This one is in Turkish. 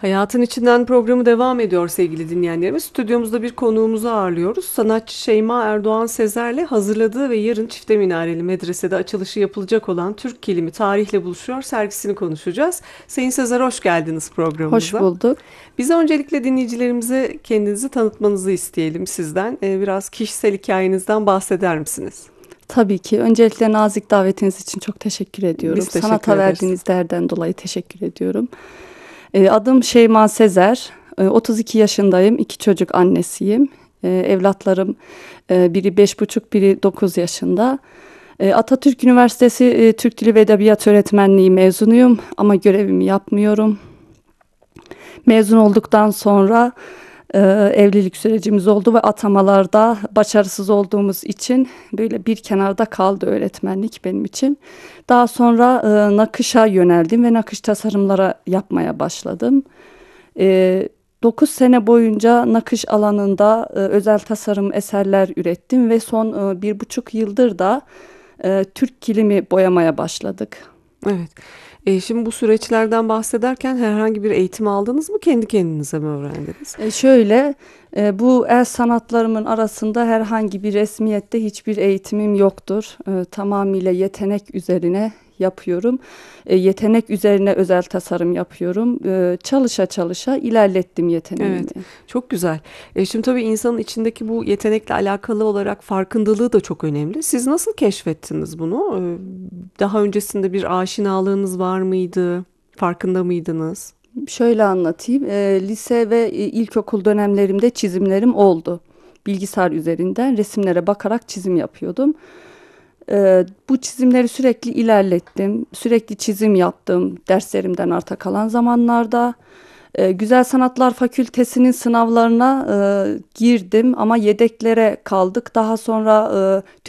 Hayatın İçinden programı devam ediyor sevgili dinleyenlerimiz. Stüdyomuzda bir konuğumuzu ağırlıyoruz. Sanatçı Şeyma Erdoğan Sezer'le hazırladığı ve yarın Çifte Minareli Medrese'de açılışı yapılacak olan Türk Kilimi Tarihle Buluşuyor sergisini konuşacağız. Sayın Sezer, hoş geldiniz Hoş programımıza. bulduk. Biz öncelikle dinleyicilerimize kendinizi tanıtmanızı isteyelim sizden. Biraz kişisel hikayenizden bahseder misiniz? Tabii ki. Öncelikle nazik davetiniz için çok teşekkür ediyorum. Biz teşekkür Sanata ederiz. verdiğiniz değerden dolayı teşekkür ediyorum. Adım Şeyma Sezer. 32 yaşındayım. 2 çocuk annesiyim. Evlatlarım biri 5,5, biri 9 yaşında. Atatürk Üniversitesi Türk Dili ve Edebiyat Öğretmenliği mezunuyum ama görevimi yapmıyorum. Mezun olduktan sonra evlilik sürecimiz oldu ve atamalarda başarısız olduğumuz için böyle bir kenarda kaldı öğretmenlik benim için. Daha sonra nakışa yöneldim ve nakış tasarımlara yapmaya başladım. 9 sene boyunca nakış alanında özel tasarım eserler ürettim ve son 1,5 yıldır da Türk kilimi boyamaya başladık. Evet. Şimdi bu süreçlerden bahsederken herhangi bir eğitim aldınız mı? Kendi kendinize mi öğrendiniz? Bu el sanatlarımın arasında herhangi bir resmiyette hiçbir eğitimim yoktur. Tamamıyla yetenek üzerine yapıyorum. Yetenek üzerine özel tasarım yapıyorum. Çalışa çalışa ilerlettim yeteneğimi. Evet, çok güzel. Şimdi tabii insanın içindeki bu yetenekle alakalı olarak farkındalığı da çok önemli. Siz nasıl keşfettiniz bunu? Daha öncesinde bir aşinalığınız var mıydı? Farkında mıydınız? Şöyle anlatayım. Lise ve ilkokul dönemlerimde çizimlerim oldu. Bilgisayar üzerinden resimlere bakarak çizim yapıyordum. Bu çizimleri sürekli ilerlettim. Sürekli çizim yaptım derslerimden arta kalan zamanlarda. Güzel Sanatlar Fakültesinin sınavlarına girdim ama yedeklere kaldık. Daha sonra